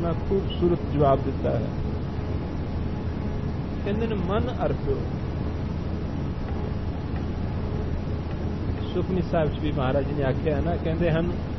कितना खूबसूरत जवाब दिता है। कहते ने मन अर्प्यो। सुखमनी साहिब जी महाराज जी ने आख्या है ना, कहते हैं